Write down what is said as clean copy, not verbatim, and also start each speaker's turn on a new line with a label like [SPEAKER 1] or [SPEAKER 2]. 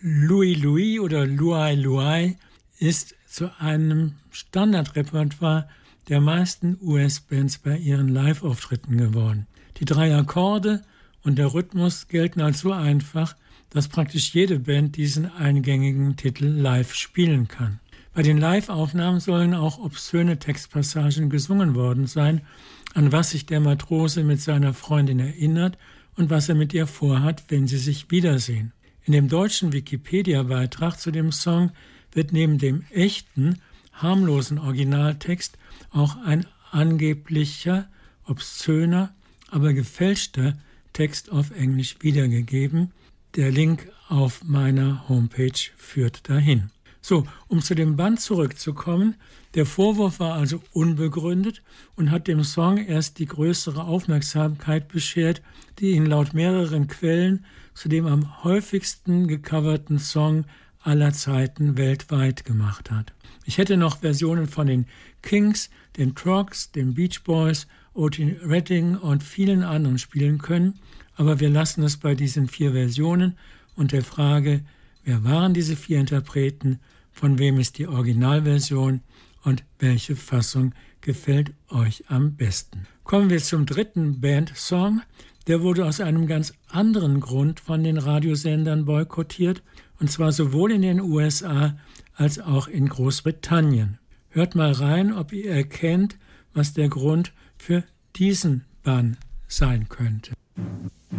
[SPEAKER 1] Louie Louie oder Luai Luai ist zu einem Standardrepertoire der meisten US-Bands bei ihren Live-Auftritten geworden. Die 3 Akkorde und der Rhythmus gelten als so einfach, dass praktisch jede Band diesen eingängigen Titel live spielen kann. Bei den Live-Aufnahmen sollen auch obszöne Textpassagen gesungen worden sein, an was sich der Matrose mit seiner Freundin erinnert und was er mit ihr vorhat, wenn sie sich wiedersehen. In dem deutschen Wikipedia-Beitrag zu dem Song wird neben dem echten, harmlosen Originaltext auch ein angeblicher, obszöner, aber gefälschter Text auf Englisch wiedergegeben. Der Link auf meiner Homepage führt dahin. So, um zu dem Band zurückzukommen, der Vorwurf war also unbegründet und hat dem Song erst die größere Aufmerksamkeit beschert, die ihn laut mehreren Quellen zu dem am häufigsten gecoverten Song aller Zeiten weltweit gemacht hat. Ich hätte noch Versionen von den Kings, den Trogs, den Beach Boys, Otis Redding und vielen anderen spielen können, aber wir lassen es bei diesen 4 Versionen und der Frage, wer waren diese 4 Interpreten, von wem ist die Originalversion und welche Fassung gefällt euch am besten. Kommen wir zum 3. Band-Song. Der wurde aus einem ganz anderen Grund von den Radiosendern boykottiert, und zwar sowohl in den USA als auch in Großbritannien. Hört mal rein, ob ihr erkennt, was der Grund für diesen Bann sein könnte.